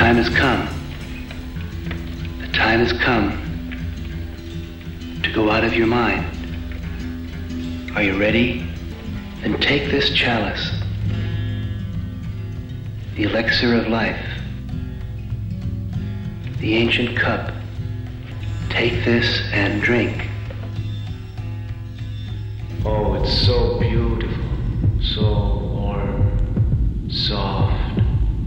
time has come. The time has come to go out of your mind. Are you ready? Then take this chalice, the elixir of life, the ancient cup. Take this and drink.